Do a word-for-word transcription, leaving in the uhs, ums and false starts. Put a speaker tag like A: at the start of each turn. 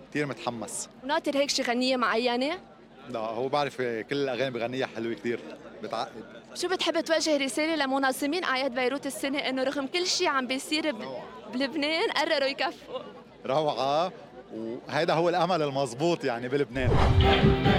A: كتير متحمس.
B: وناطر هيك شي غنية معينة؟
A: لا هو بعرف كل الأغاني بغنيها حلوة كتير، بتعقد.
B: شو بتحب توجه رسالة لمنظمين أعياد بيروت السنة إنه رغم كل شي عم بيصير ب- بلبنان قرروا يكفوا؟
A: روعة، وهذا هو الأمل المضبوط يعني بلبنان.